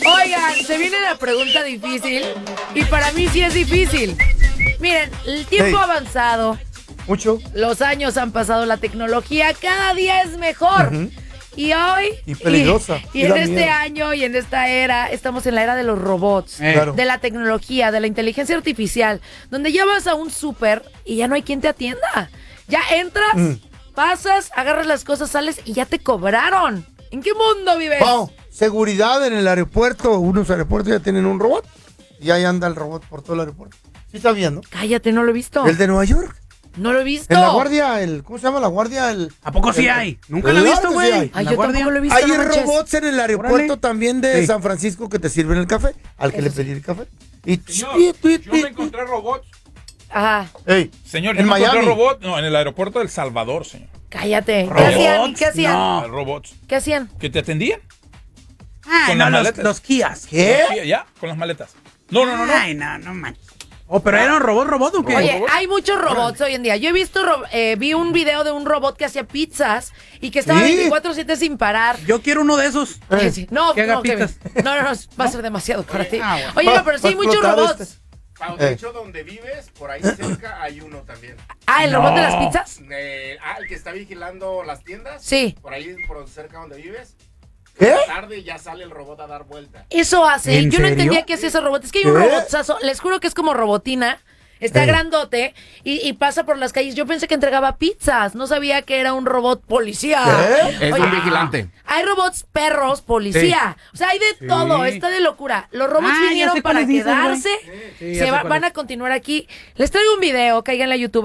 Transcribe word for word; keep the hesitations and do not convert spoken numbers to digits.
Oigan, se viene la pregunta difícil y para mí sí es difícil. Miren, el tiempo ha Hey. avanzado. Mucho. Los años han pasado, la tecnología cada día es mejor. Uh-huh. Y hoy, Y peligrosa. y, Y y en da este miedo. año y en esta era, estamos en la era de los robots, Eh. Claro. de la tecnología, de la inteligencia artificial, donde ya vas a un súper y ya no hay quien te atienda. Ya entras, Mm. pasas, agarras las cosas, sales y ya te cobraron. ¿En qué mundo vives? Pau, seguridad en el aeropuerto. Unos aeropuertos ya tienen un robot. Y ahí anda el robot por todo el aeropuerto. ¿Sí está viendo? Cállate, no lo he visto. El de Nueva York. No lo he visto. En la guardia, el, ¿cómo se llama la guardia? El, ¿A poco sí el- hay? Nunca lo he Claro visto, que sí güey. hay. Ay, ¿La yo guardia? tampoco lo he visto. Hay no manches. robots en el aeropuerto Órale. también de Sí. San Francisco que te sirven el café. Al que Eso le sí. pedí el café. Y Señor, tuit, tuit, yo tuit, me encontré robots. Ajá, Ey, Señor, yo en me encontré Miami. robot. No, en el aeropuerto de El Salvador, señor. cállate. ¿Qué ¿Robots? hacían? ¿Qué hacían? No. Robots. ¿Qué hacían? ¿Que te atendían? Ah, Con no, las los, maletas. los Kias. ¿Qué? Sí, ya, con las maletas. No, no, no, no. Ay, no, no manches. Oh, pero era un robot, robot o qué? Oye, robot? hay muchos robots hoy en día. Yo he visto, ro- eh, vi un video de un robot que hacía pizzas y que estaba Sí. veinticuatro siete sin parar. Yo quiero uno de esos. Ay, sí. No, Que haga no, Kevin. pizzas. no, no, no, va a ser demasiado para ti. Ah, bueno. Oye, no, pero sí hay Va a muchos explotar robots. este. Pau, Eh. de hecho, donde vives, por ahí cerca hay uno también. Ah, ¿el robot de las pizzas? Eh, ah, el que está vigilando las tiendas. Sí. Por ahí, por cerca donde vives. ¿Qué? Tarde ya sale el robot a dar vuelta. Eso hace. ¿En Yo no serio? entendía qué hacía ese robot. Es que hay un ¿Qué? robotazo, les juro que es como robotina. Está Eh. grandote y, y pasa por las calles. Yo pensé que entregaba pizzas. No sabía que era un robot policía. ¿Qué? Es Oye, un vigilante. hay robots perros policía. O sea, hay de Sí. todo. Está de locura. Los robots Ah, ya vinieron sé para cuáles dices, güey. quedarse. Sí, ya Se sé va- cuáles. van a continuar aquí. Les traigo un video. Caigan a YouTube.